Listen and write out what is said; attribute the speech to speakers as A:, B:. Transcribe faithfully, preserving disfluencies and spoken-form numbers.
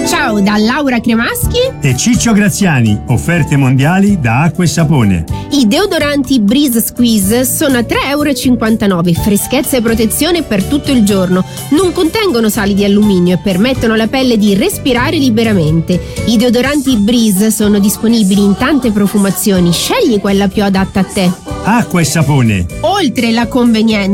A: Ciao da Laura Cremaschi
B: e Ciccio Graziani, offerte mondiali da Acqua e Sapone.
A: I deodoranti Breeze Squeeze sono a tre virgola cinquantanove euro, freschezza e protezione per tutto il giorno, non contengono sali di alluminio e permettono alla pelle di respirare liberamente. I deodoranti Breeze sono disponibili in tante profumazioni, scegli quella più adatta a te.
B: Acqua e Sapone.
A: Oltre la convenienza